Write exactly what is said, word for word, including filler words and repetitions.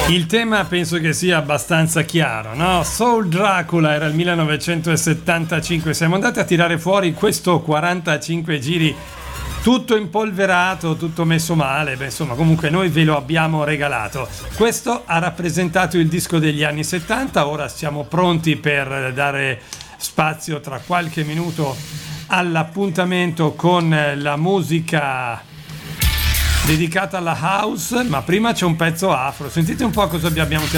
Il tema penso che sia abbastanza chiaro, no? Soul Dracula era il millenovecentosettantacinque, siamo andati a tirare fuori questo quarantacinque giri tutto impolverato, tutto messo male, beh, insomma comunque noi ve lo abbiamo regalato. Questo ha rappresentato il disco degli anni settanta, ora siamo pronti per dare spazio tra qualche minuto all'appuntamento con la musica dedicata alla house, ma prima c'è un pezzo afro, sentite un po' cosa abbiamo tirato.